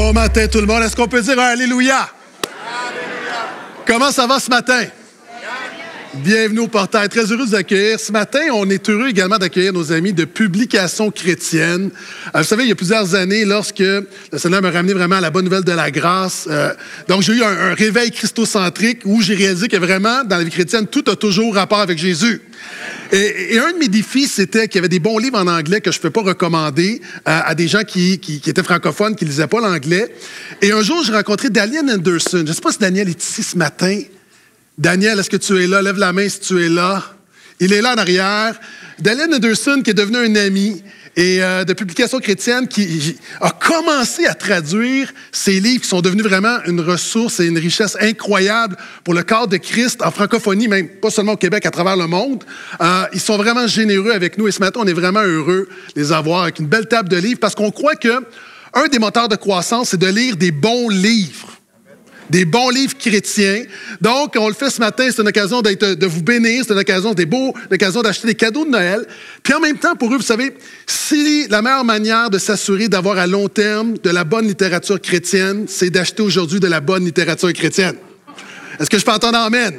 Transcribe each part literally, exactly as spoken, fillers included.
Bon matin tout le monde. Est-ce qu'on peut dire un Alléluia? Alléluia. Comment ça va ce matin? Bienvenue au portail. Très heureux de vous accueillir. Ce matin, on est heureux également d'accueillir nos amis de Publications chrétiennes. Euh, vous savez, il y a plusieurs années, lorsque le Seigneur m'a ramené vraiment à la bonne nouvelle de la grâce, euh, donc j'ai eu un, un réveil christocentrique où j'ai réalisé que vraiment, dans la vie chrétienne, tout a toujours rapport avec Jésus. Et, et un de mes défis, c'était qu'il y avait des bons livres en anglais que je ne peux pas recommander à, à des gens qui, qui, qui étaient francophones, qui ne lisaient pas l'anglais. Et un jour, j'ai rencontré Daniel Anderson. Je ne sais pas si Daniel est ici ce matin. Daniel, est-ce que tu es là? Lève la main si tu es là. Il est là en arrière. Daniel Anderson, qui est devenu un ami et euh, de Publications chrétiennes, qui a commencé à traduire ces livres qui sont devenus vraiment une ressource et une richesse incroyable pour le corps de Christ en francophonie, même pas seulement au Québec, à travers le monde. Euh, ils sont vraiment généreux avec nous et ce matin, on est vraiment heureux de les avoir avec une belle table de livres parce qu'on croit que un des moteurs de croissance, c'est de lire des bons livres. Des bons livres chrétiens. Donc, on le fait ce matin, c'est une occasion d'être, de vous bénir, c'est une occasion, des beaux, une occasion d'acheter des cadeaux de Noël. Puis en même temps, pour eux, vous savez, si la meilleure manière de s'assurer d'avoir à long terme de la bonne littérature chrétienne, c'est d'acheter aujourd'hui de la bonne littérature chrétienne. Est-ce que je peux entendre amen?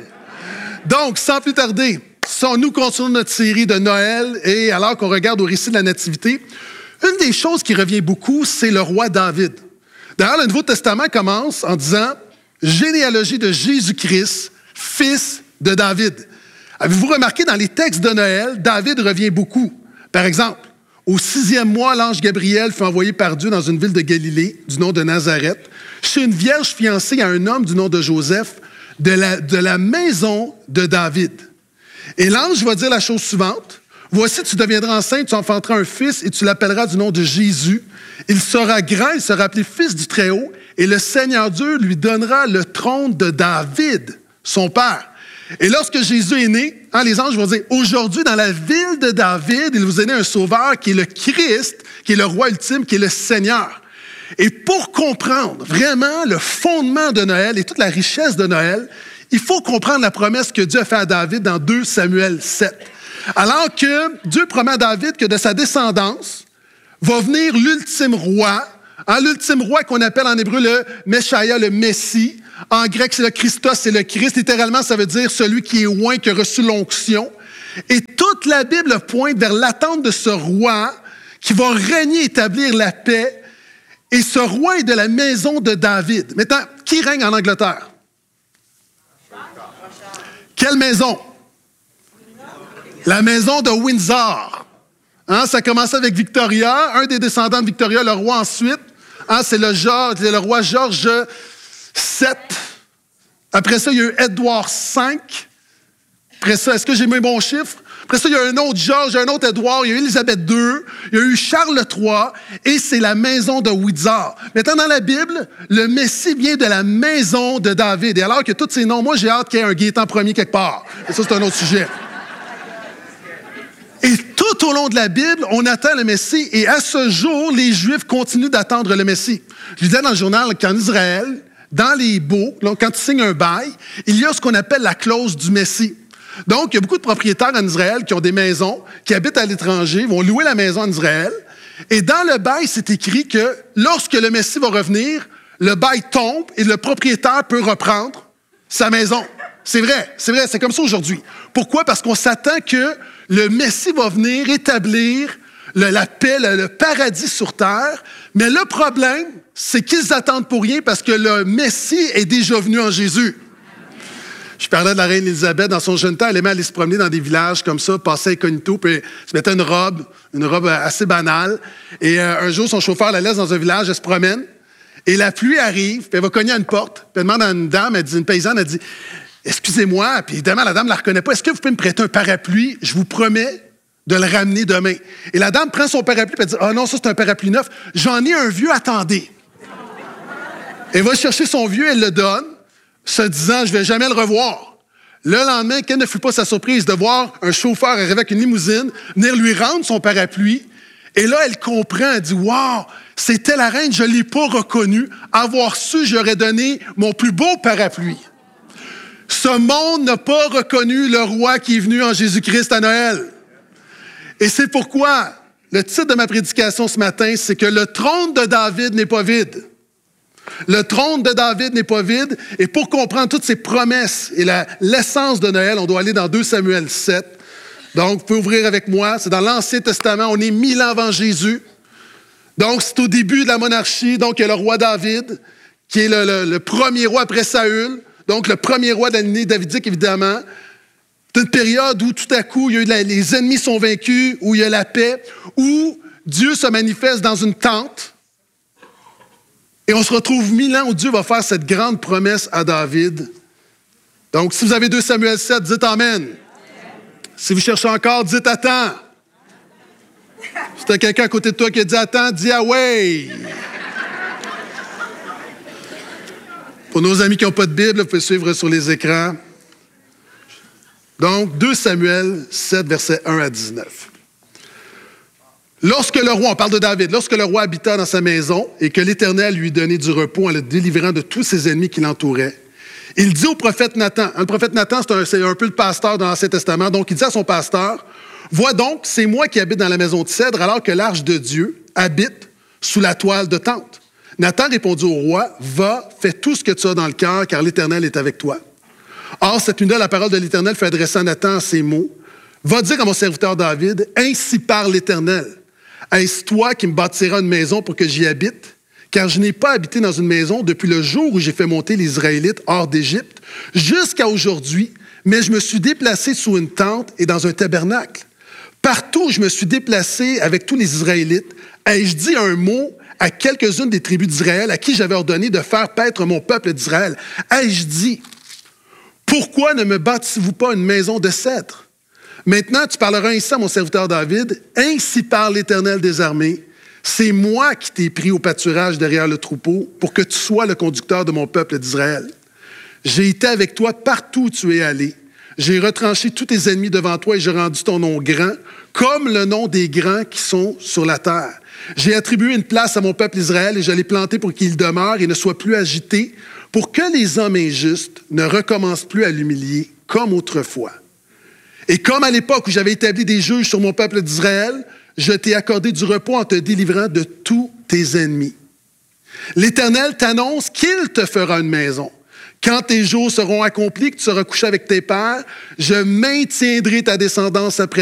Donc, sans plus tarder, nous continuons notre série de Noël et alors qu'on regarde au récit de la Nativité, une des choses qui revient beaucoup, c'est le roi David. D'ailleurs, le Nouveau Testament commence en disant généalogie de Jésus-Christ, fils de David. Avez-vous remarqué dans les textes de Noël, David revient beaucoup. Par exemple, au sixième mois, l'ange Gabriel fut envoyé par Dieu dans une ville de Galilée, du nom de Nazareth, chez une vierge fiancée à un homme du nom de Joseph, de la, de la maison de David. Et l'ange va dire la chose suivante. Voici, tu deviendras enceinte, tu enfanteras un fils et tu l'appelleras du nom de Jésus. Il sera grand, il sera appelé fils du Très-Haut et le Seigneur Dieu lui donnera le trône de David, son père. Et lorsque Jésus est né, hein, les anges vont dire, aujourd'hui dans la ville de David, il vous est né un sauveur qui est le Christ, qui est le roi ultime, qui est le Seigneur. Et pour comprendre vraiment le fondement de Noël et toute la richesse de Noël, il faut comprendre la promesse que Dieu a faite à David dans deux Samuel sept. Alors que Dieu promet à David que de sa descendance va venir l'ultime roi, hein, l'ultime roi qu'on appelle en hébreu le Meshaïa, le Messie. En grec, c'est le Christos, c'est le Christ. Littéralement, ça veut dire celui qui est oint, qui a reçu l'onction. Et toute la Bible pointe vers l'attente de ce roi qui va régner, établir la paix. Et ce roi est de la maison de David. Maintenant, qui règne en Angleterre? Quelle maison? La maison de Windsor. Hein, ça a commencé avec Victoria, un des descendants de Victoria, le roi ensuite. Hein, c'est, le, c'est le roi George sept. Après ça, il y a eu Édouard cinq. Après ça, est-ce que j'ai mis mon chiffre? Après ça, il y a un autre George, un autre Édouard, il y a eu Élisabeth deux, il y a eu Charles trois, et c'est la maison de Windsor. Maintenant, dans la Bible, le Messie vient de la maison de David. Et alors que tous ces noms, moi, j'ai hâte qu'il y ait un Gaétan premier quelque part. Et ça, c'est un autre sujet. Et tout au long de la Bible, on attend le Messie. Et à ce jour, les Juifs continuent d'attendre le Messie. Je disais dans le journal qu'en Israël, dans les baux, quand tu signes un bail, il y a ce qu'on appelle la clause du Messie. Donc, il y a beaucoup de propriétaires en Israël qui ont des maisons, qui habitent à l'étranger, vont louer la maison en Israël. Et dans le bail, c'est écrit que lorsque le Messie va revenir, le bail tombe et le propriétaire peut reprendre sa maison. C'est vrai, c'est vrai, c'est comme ça aujourd'hui. Pourquoi? Parce qu'on s'attend que le Messie va venir établir le, la paix, le, le paradis sur terre. Mais le problème, c'est qu'ils attendent pour rien parce que le Messie est déjà venu en Jésus. Je parlais de la reine Élisabeth. Dans son jeune temps, elle aimait aller se promener dans des villages comme ça, passer incognito, puis se mettait une robe, une robe assez banale. Et euh, un jour, son chauffeur la laisse dans un village, elle se promène. Et la pluie arrive, puis elle va cogner à une porte. Puis elle demande à une dame, elle dit, une paysanne, elle dit, excusez-moi, puis évidemment, la dame ne la reconnaît pas. Est-ce que vous pouvez me prêter un parapluie? Je vous promets de le ramener demain. Et la dame prend son parapluie et elle dit, ah non, ça c'est un parapluie neuf. J'en ai un vieux, attendez. Elle va chercher son vieux, elle le donne, se disant, je ne vais jamais le revoir. Le lendemain, quelle ne fut pas sa surprise de voir un chauffeur arriver avec une limousine, venir lui rendre son parapluie. Et là, elle comprend, elle dit, wow, c'était la reine, je ne l'ai pas reconnue. Avoir su, j'aurais donné mon plus beau parapluie. Ce monde n'a pas reconnu le roi qui est venu en Jésus-Christ à Noël. Et c'est pourquoi le titre de ma prédication ce matin, c'est que le trône de David n'est pas vide. Le trône de David n'est pas vide. Et pour comprendre toutes ces promesses et la, l'essence de Noël, on doit aller dans deux Samuel sept. Donc, vous pouvez ouvrir avec moi. C'est dans l'Ancien Testament. On est mille ans avant Jésus. Donc, c'est au début de la monarchie. Donc, il y a le roi David, qui est le, le, le premier roi après Saül. Donc, le premier roi de la lignée davidique, évidemment. C'est une période où, tout à coup, il y a eu la, les ennemis sont vaincus, où il y a la paix, où Dieu se manifeste dans une tente. Et on se retrouve mille ans où Dieu va faire cette grande promesse à David. Donc, si vous avez deux Samuel sept, dites Amen. Amen. Si vous cherchez encore, dites Attends. Si tu as quelqu'un à côté de toi qui a dit Attends, dis Away. Pour nos amis qui n'ont pas de Bible, vous pouvez suivre sur les écrans. Donc, deux Samuel sept, versets un à dix-neuf. Lorsque le roi, on parle de David, lorsque le roi habita dans sa maison et que l'Éternel lui donnait du repos en le délivrant de tous ses ennemis qui l'entouraient, il dit au prophète Nathan, le prophète Nathan, c'est un, c'est un peu le pasteur dans l'Ancien Testament, donc il dit à son pasteur, « Vois donc, c'est moi qui habite dans la maison de cèdre alors que l'arche de Dieu habite sous la toile de tente. » Nathan répondit au roi, « Va, fais tout ce que tu as dans le cœur, car l'Éternel est avec toi. » Or, cette nuit-là, la parole de l'Éternel fut adressée à Nathan en ces mots, « Va dire à mon serviteur David, ainsi parle l'Éternel. Est-ce toi qui me bâtiras une maison pour que j'y habite? Car je n'ai pas habité dans une maison depuis le jour où j'ai fait monter les Israélites hors d'Égypte jusqu'à aujourd'hui, mais je me suis déplacé sous une tente et dans un tabernacle. Partout où je me suis déplacé avec tous les Israélites, ai-je dit un mot à quelques-unes des tribus d'Israël à qui j'avais ordonné de faire paître mon peuple d'Israël? Ai-je dit, pourquoi ne me bâtissez-vous pas une maison de cèdre? Maintenant, tu parleras ainsi à mon serviteur David, ainsi parle l'Éternel des armées, c'est moi qui t'ai pris au pâturage derrière le troupeau pour que tu sois le conducteur de mon peuple d'Israël. J'ai été avec toi partout où tu es allé. J'ai retranché tous tes ennemis devant toi et j'ai rendu ton nom grand, comme le nom des grands qui sont sur la terre. J'ai attribué une place à mon peuple Israël et je l'ai planté pour qu'il demeure et ne soit plus agité, pour que les hommes injustes ne recommencent plus à l'humilier comme autrefois. Et comme à l'époque où j'avais établi des juges sur mon peuple d'Israël, je t'ai accordé du repos en te délivrant de tous tes ennemis. L'Éternel t'annonce qu'il te fera une maison. Quand tes jours seront accomplis, que tu seras couché avec tes pères, je maintiendrai ta descendance après